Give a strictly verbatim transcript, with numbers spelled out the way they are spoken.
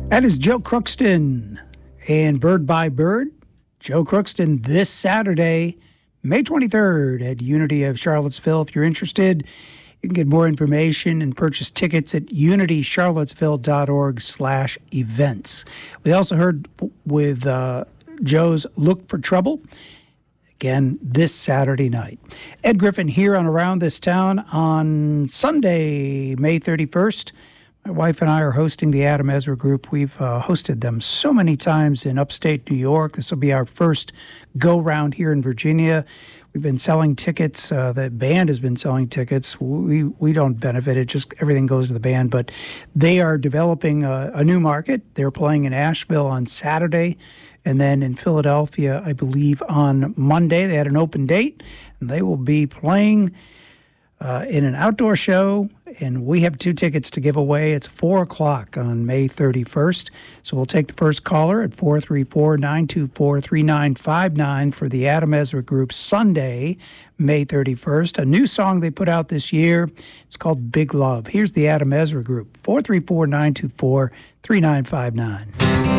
That is Joe Crookston and Bird by Bird. Joe Crookston this Saturday, May twenty-third at Unity of Charlottesville. If you're interested, you can get more information and purchase tickets at unitycharlottesville.org slash events. We also heard with uh, Joe's Look for Trouble, again, this Saturday night. Ed Griffin here on Around This Town on Sunday, May thirty-first. My wife and I are hosting the Adam Ezra Group. We've uh, hosted them so many times in upstate New York. This will be our first go-round here in Virginia. We've been selling tickets. Uh, the band has been selling tickets. We we don't benefit. It just everything goes to the band. But they are developing a, a new market. They're playing in Asheville on Saturday, and then in Philadelphia, I believe, on Monday. They had an open date, and they will be playing uh, in an outdoor show. And we have two tickets to give away. It's four o'clock on May thirty-first. So we'll take the first caller at four three four, nine two four, three nine five nine for the Adam Ezra Group Sunday, May thirty-first. A new song they put out this year. It's called Big Love. Here's the Adam Ezra Group, four three four, nine two four, three nine five nine.